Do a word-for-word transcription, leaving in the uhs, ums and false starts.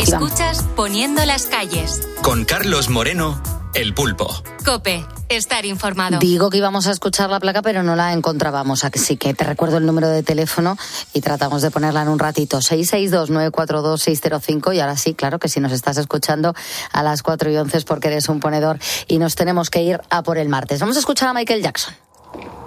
Escuchas Poniendo las calles. Con Carlos Moreno, El Pulpo. COPE, estar informado. Digo que íbamos a escuchar la placa, pero no la encontrábamos. Así que te recuerdo el número de teléfono y tratamos de ponerla en un ratito. seis seis dos, nueve cuatro dos, seis cero cinco. Y ahora sí, claro que si nos estás escuchando a las cuatro y once es porque eres un ponedor y nos tenemos que ir a por el martes. Vamos a escuchar a Michael Jackson.